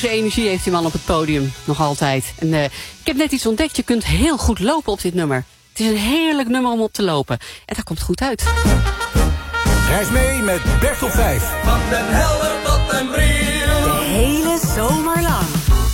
De energie heeft die man op het podium, nog altijd. En ik heb net iets ontdekt, je kunt heel goed lopen op dit nummer. Het is een heerlijk nummer om op te lopen. En dat komt goed uit. Reis mee met Bert op 5. Van Den Helder tot Den Briel. De hele zomer lang.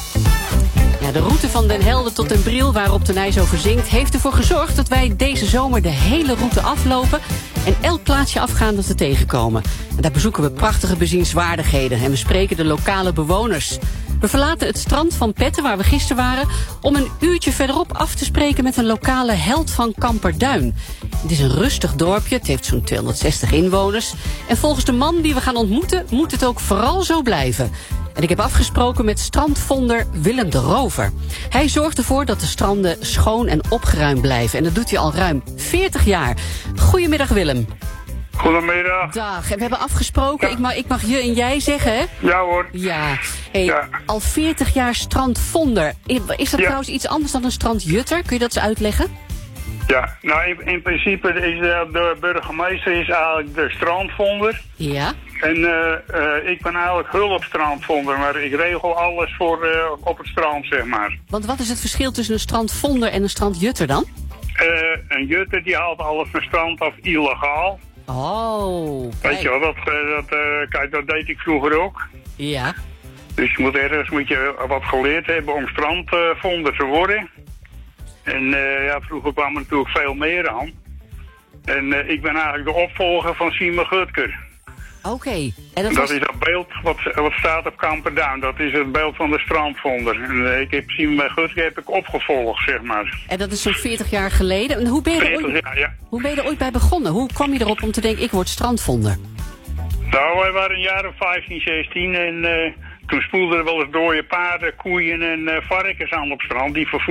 Ja, de route van Den Helder tot Den Briel, waarop de Nijs over zingt, heeft ervoor gezorgd dat wij deze zomer de hele route aflopen en elk plaatsje afgaan dat we tegenkomen. En daar bezoeken we prachtige bezienswaardigheden en we spreken de lokale bewoners. We verlaten het strand van Petten, waar we gisteren waren, om een uurtje verderop af te spreken met een lokale held van Kamperduin. Het is een rustig dorpje, het heeft zo'n 260 inwoners. En volgens de man die we gaan ontmoeten, moet het ook vooral zo blijven. En ik heb afgesproken met strandvonder Willem de Rover. Hij zorgt ervoor dat de stranden schoon en opgeruimd blijven. En dat doet hij al ruim 40 jaar. Goedemiddag Willem. Goedemiddag. Dag. En we hebben afgesproken, Ja. ik mag je en jij zeggen, hè? Ja hoor. Ja. Hey, Ja. Al 40 jaar strandvonder. Is dat Ja. trouwens iets anders dan een strandjutter? Kun je dat eens uitleggen? Ja, nou in principe is de burgemeester is eigenlijk de strandvonder. Ja. En ik ben eigenlijk hulpstrandvonder, maar ik regel alles voor op het strand, zeg maar. Want wat is het verschil tussen een strandvonder en een strandjutter dan? Een jutter die haalt alles van strand af illegaal. Oh. Weet je wel, kijk, dat deed ik vroeger ook. Ja. Dus moet je wat geleerd hebben om strandvonder te worden. En ja, vroeger kwam er natuurlijk veel meer aan. En ik ben eigenlijk de opvolger van Simon Gutker. Oké. En Dat is dat beeld wat staat op Kamperduin. Dat is het beeld van de strandvonder. En ik heb Simon Gutker opgevolgd, zeg maar. En dat is zo'n 40 jaar geleden. En hoe ben je er 40 ooit, jaar, ja. hoe ben je er ooit bij begonnen? Hoe kwam je erop om te denken, ik word strandvonder? Nou, wij waren een jaar of 15, 16 en toen spoelden er wel eens dode paarden, koeien en varkens aan op strand. Die